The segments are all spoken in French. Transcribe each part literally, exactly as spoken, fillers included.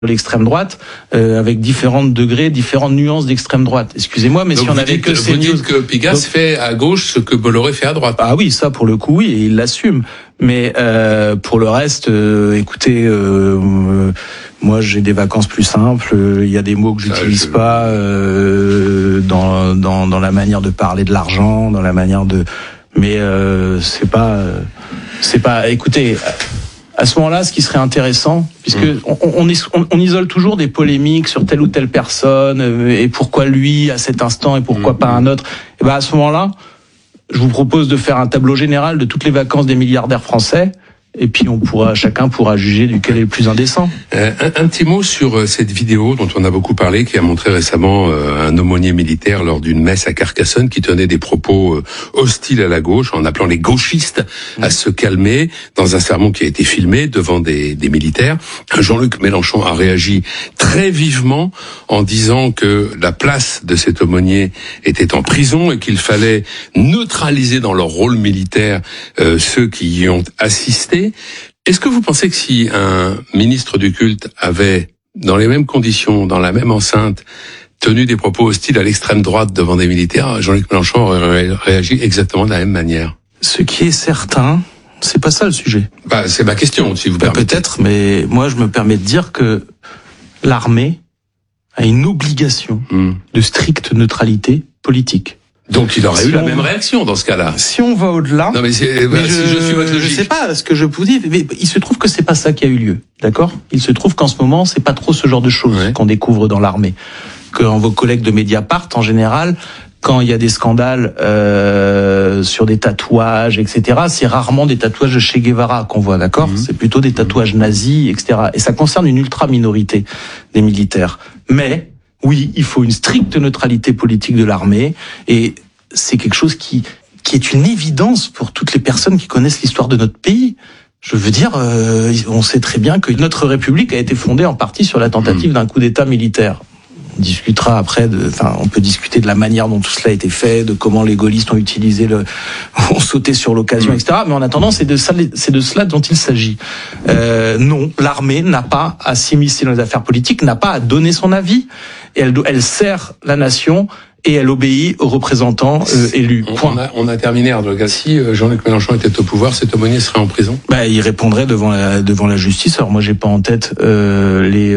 l'extrême droite, euh, avec différents degrés, différentes nuances d'extrême droite. Excusez-moi, mais donc si on avait que ces vous news... dites que Pigasse donc, fait à gauche ce que Bolloré fait à droite. Ah oui, ça pour le coup, oui, et il l'assume. Mais euh, pour le reste, euh, écoutez, euh, euh, moi j'ai des vacances plus simples. Il y a des mots que j'utilise je... pas euh, dans, dans dans la manière de parler de l'argent, dans la manière de. Mais euh, c'est pas, c'est pas. Écoutez. À ce moment-là, ce qui serait intéressant, puisque mmh. on, on, on, on isole toujours des polémiques sur telle ou telle personne, et pourquoi lui à cet instant et pourquoi mmh. pas un autre. Et ben à ce moment-là, je vous propose de faire un tableau général de toutes les vacances des milliardaires français. Et puis on pourra, chacun pourra juger duquel est le plus indécent. Euh, un, un petit mot sur cette vidéo dont on a beaucoup parlé, qui a montré récemment euh, un aumônier militaire lors d'une messe à Carcassonne qui tenait des propos euh, hostiles à la gauche, en appelant les gauchistes à se calmer, dans un sermon qui a été filmé devant des, des militaires. Jean-Luc Mélenchon a réagi très vivement en disant que la place de cet aumônier était en prison et qu'il fallait neutraliser dans leur rôle militaire euh, ceux qui y ont assisté. Est-ce que vous pensez que si un ministre du culte avait, dans les mêmes conditions, dans la même enceinte, tenu des propos hostiles à l'extrême droite devant des militaires, Jean-Luc Mélenchon aurait réagi exactement de la même manière? Ce qui est certain, c'est pas ça le sujet. Bah, c'est ma question, si vous bah, permettez. Peut-être, mais moi je me permets de dire que l'armée a une obligation mmh. de stricte neutralité politique. Donc il aurait si eu la on... même réaction dans ce cas-là. Si on va au-delà, non mais, c'est, bah, mais si je, je suis votre logique. Je sais pas ce que je vous dis, mais il se trouve que c'est pas ça qui a eu lieu, d'accord ? Il se trouve qu'en ce moment, c'est pas trop ce genre de choses ouais. qu'on découvre dans l'armée. Quand vos collègues de Mediapart, en général, quand il y a des scandales euh, sur des tatouages, et cetera, c'est rarement des tatouages de Che Guevara qu'on voit, d'accord ? Mmh. C'est plutôt des tatouages nazis, et cetera. Et ça concerne une ultra minorité des militaires. Mais oui, il faut une stricte neutralité politique de l'armée et c'est quelque chose qui qui est une évidence pour toutes les personnes qui connaissent l'histoire de notre pays. Je veux dire, euh, on sait très bien que notre République a été fondée en partie sur la tentative d'un coup d'État militaire. On discutera après, de, enfin, on peut discuter de la manière dont tout cela a été fait, de comment les gaullistes ont utilisé le, ont sauté sur l'occasion, et cetera. Mais en attendant, c'est de ça, c'est de cela dont il s'agit. Euh, non, l'armée n'a pas à s'immiscer dans les affaires politiques, n'a pas à donner son avis. Et elle, elle sert la nation. Et elle obéit aux représentants euh, élus. Point. On a, on a terminé, Erdogan. Si Jean-Luc Mélenchon était au pouvoir, cet aumônier serait en prison ? Bah, il répondrait devant la, devant la justice. Alors moi, j'ai pas en tête euh, les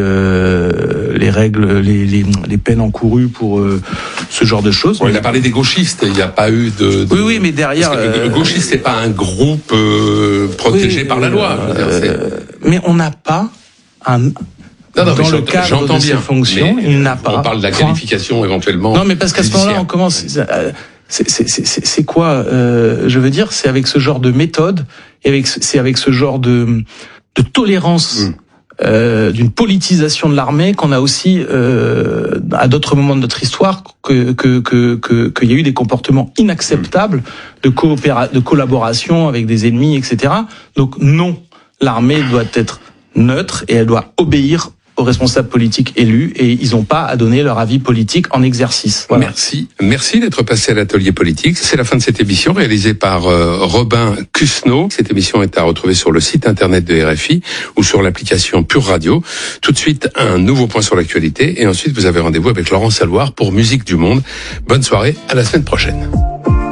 euh, les règles, les, les les peines encourues pour euh, ce genre de choses. Ouais, il a parlé des gauchistes. Il n'y a pas eu de, de... Oui, oui, mais derrière. Parce que le gauchiste, c'est pas un groupe euh, protégé oui, par la loi. Euh, dire, mais on n'a pas un. Non, non, dans le cadre de ses fonctions, il n'a pas. On parle de la qualification point. éventuellement. Non, mais parce qu'à ce moment-là, on commence. C'est, c'est, c'est, c'est quoi euh, Je veux dire, c'est avec ce genre de méthode, et avec, c'est avec ce genre de, de tolérance, mmh. euh, d'une politisation de l'armée qu'on a aussi, euh, à d'autres moments de notre histoire, que que que que qu'il y a eu des comportements inacceptables mmh. de coopéra- de collaboration avec des ennemis, et cetera. Donc non, l'armée doit être neutre et elle doit obéir aux responsables politiques élus et ils n'ont pas à donner leur avis politique en exercice. Voilà. Merci. Merci d'être passé à l'atelier politique. C'est la fin de cette émission réalisée par euh, Robin Cusneau. Cette émission est à retrouver sur le site internet de R F I ou sur l'application Pure Radio. Tout de suite, un nouveau point sur l'actualité et ensuite vous avez rendez-vous avec Laurent Salouard pour Musique du Monde. Bonne soirée, à la semaine prochaine.